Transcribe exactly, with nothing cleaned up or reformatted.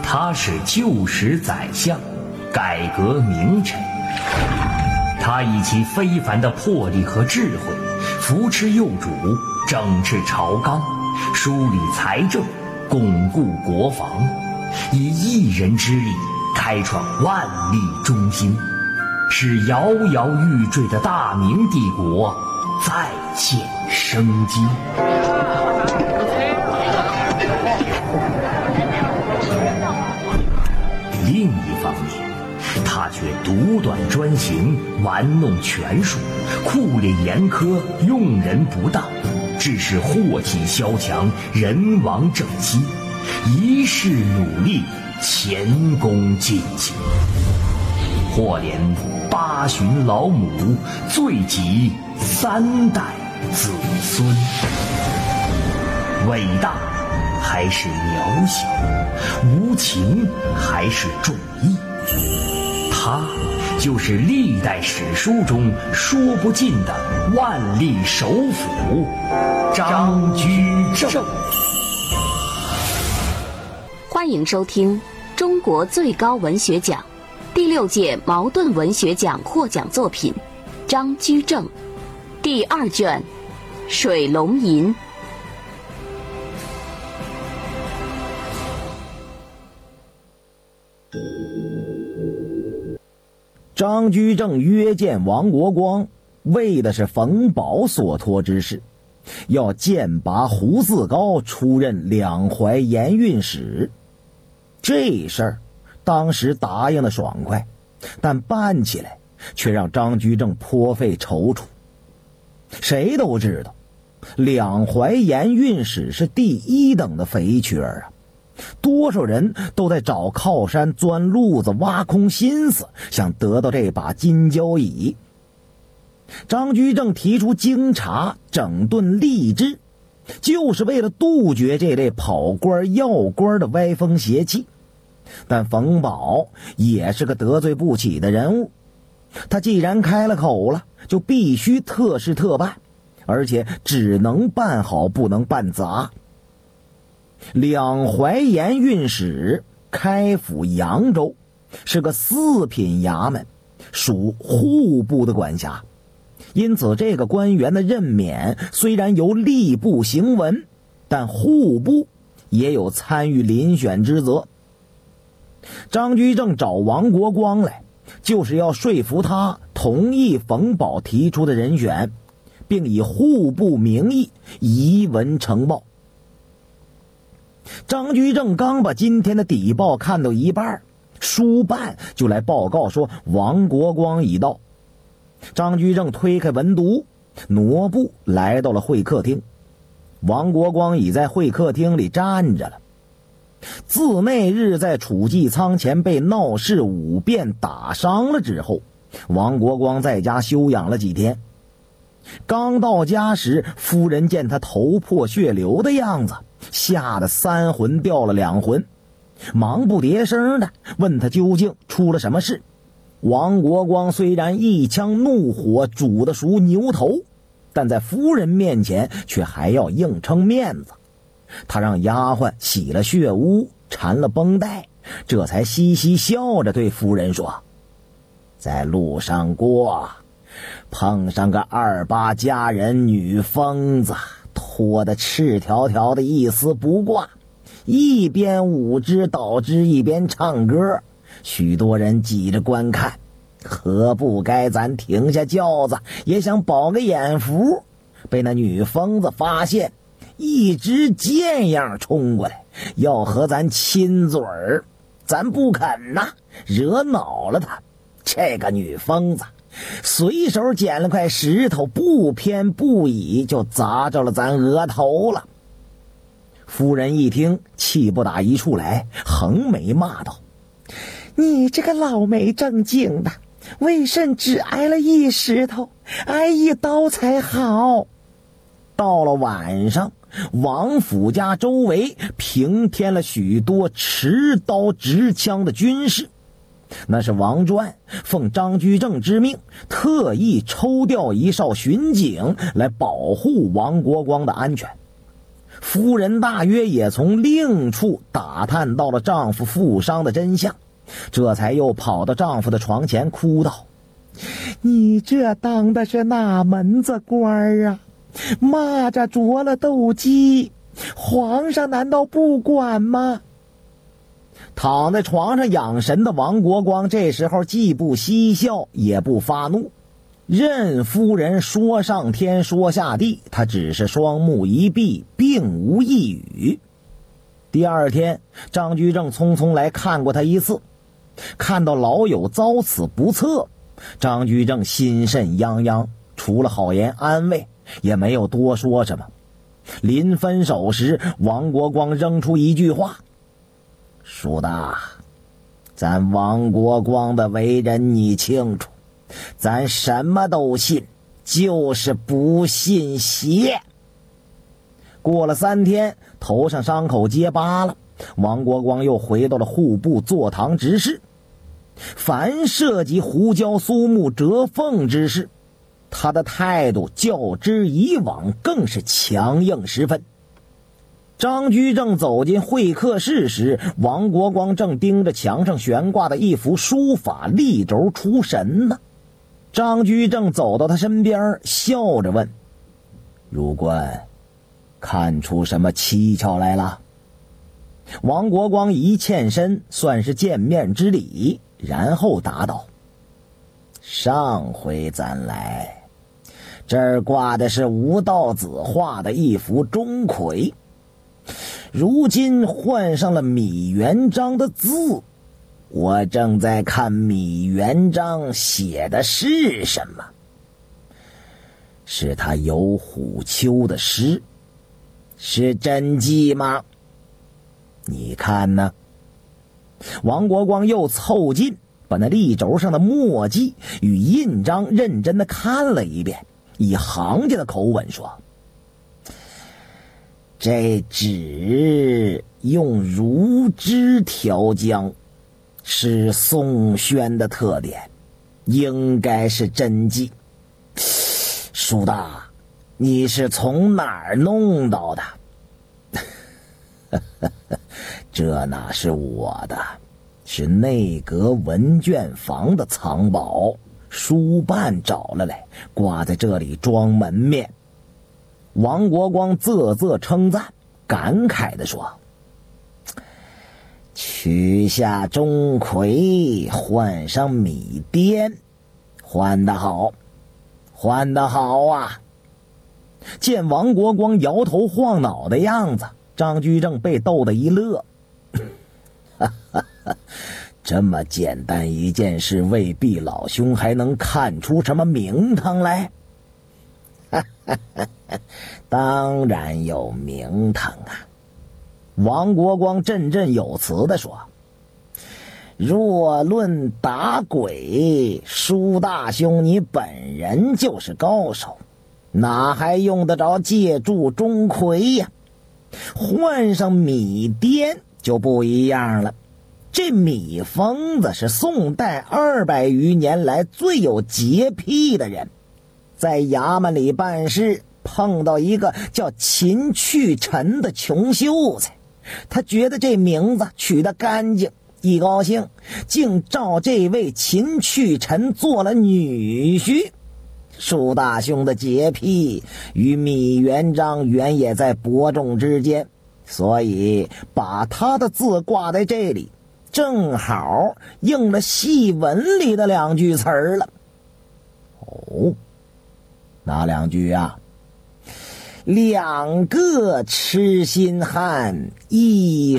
他是旧时宰相，改革名臣。他以其非凡的魄力和智慧，扶持幼主，整治朝纲，梳理财政，巩固国防，以一人之力开创万历中兴，使摇摇欲坠的大明帝国再现生机。另一方面，他却独断专行，玩弄权术，酷吏严苛，用人不当，致使祸起萧墙，人亡政息，一世努力，前功尽弃，或连八旬老母，罪及三代子孙。伟大还是渺小，无情还是重义，他就是历代史书中说不尽的万历首辅张居正。 欢迎收听中国最高文学奖第六届茅盾文学奖获奖作品张居正第二卷《水龙吟》。 张居正约见王国光，为的是冯保所托之事，要荐拔胡四高出任两淮盐运使。这事儿当时答应的爽快，但办起来却让张居正颇费踌躇。谁都知道，两淮盐运使是第一等的肥缺啊，多少人都在找靠山钻路子，挖空心思想得到这把金交椅。张居正提出京察整顿吏治，就是为了杜绝这类跑官要官的歪风邪气。但冯保也是个得罪不起的人物，他既然开了口了，就必须特事特办，而且只能办好，不能办砸。两淮盐运使开府扬州，是个四品衙门，属户部的管辖，因此这个官员的任免虽然由吏部行文，但户部也有参与遴选之责。张居正找王国光来，就是要说服他同意冯保提出的人选，并以户部名义移文呈报。张居正刚把今天的底报看到一半，书办就来报告说王国光已到。张居正推开文牍，挪步来到了会客厅。王国光已在会客厅里站着了。自那日在楚济仓前被闹事五变打伤了之后，王国光在家休养了几天。刚到家时，夫人见他头破血流的样子，吓得三魂掉了两魂，忙不迭声的问他究竟出了什么事。王国光虽然一腔怒火煮得熟牛头，但在夫人面前却还要硬撑面子。他让丫鬟洗了血污，缠了绷带，这才嘻嘻笑着对夫人说：在路上过，碰上个二八佳人女疯子，脱得赤条条的一丝不挂，一边舞之蹈之一边唱歌，许多人挤着观看，何不该咱停下轿子也想饱个眼福，被那女疯子发现，一直贱样冲过来要和咱亲嘴儿，咱不肯呐，惹恼了他。这个女疯子随手捡了块石头，不偏不倚就砸着了咱额头了。夫人一听，气不打一处来，横眉骂道：你这个老没正经的，为甚只挨了一石头，挨一刀才好。到了晚上，王府家周围平添了许多持刀执枪的军士，那是王传奉张居正之命，特意抽调一哨巡警来保护王国光的安全。 夫人大约也从另处打探到了丈夫负伤的真相，这才又跑到丈夫的床前哭道：你这当的是哪门子官啊？蚂蚱啄了斗鸡，皇上难道不管吗？躺在床上养神的王国光这时候既不嬉笑也不发怒，任夫人说上天说下地，他只是双目一闭，并无一语。第二天，张居正匆匆来看过他一次，看到老友遭此不测，张居正心甚泱泱，除了好言安慰，也没有多说什么。临分手时，王国光扔出一句话：叔大，咱王国光的为人你清楚，咱什么都信，就是不信邪。过了三天，头上伤口结疤了，王国光又回到了户部坐堂执事。凡涉及胡椒苏木折凤之事，他的态度较之以往更是强硬十分。张居正走进会客室时，王国光正盯着墙上悬挂的一幅书法立轴出神呢。张居正走到他身边，笑着问：入关，看出什么蹊跷来了？王国光一欠身，算是见面之礼，然后答道：上回咱来，这儿挂的是吴道子画的一幅钟馗，如今换上了米元璋的字，我正在看米元璋写的是什么。是他游虎丘的诗，是真迹吗？你看呢？王国光又凑近，把那立轴上的墨迹与印章认真的看了一遍，以行家的口吻说：这纸用如脂调浆，是宋宣的特点，应该是真迹。叔大，你是从哪儿弄到的？这哪是我的，是内阁文卷房的藏宝，书办找了来，挂在这里装门面。王国光啧啧称赞，感慨地说：取下钟馗，换上米颠，换得好，换得好啊！见王国光摇头晃脑的样子，张居正被逗得一乐。这么简单一件事，未必老兄还能看出什么名堂来。当然有名堂啊！王国光振振有词地说：若论打鬼，舒大兄你本人就是高手，哪还用得着借助钟馗呀？换上米颠就不一样了。这米疯子是宋代二百余年来最有洁癖的人，在衙门里办事，碰到一个叫秦去臣的穷秀才，他觉得这名字取得干净，一高兴竟召这位秦去臣做了女婿。舒大兄的洁癖与米元璋原也在伯仲之间，所以把他的字挂在这里，正好应了戏文里的两句词儿了。哦，哪两句啊？两个痴心汉，一